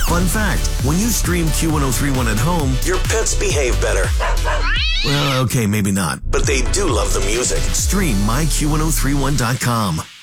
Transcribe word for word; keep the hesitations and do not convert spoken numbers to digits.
Fun fact, when you stream Q ten thirty-one at home, your pets behave better. Well, okay, maybe not, but they do love the music. Stream my Q ten thirty-one dot com.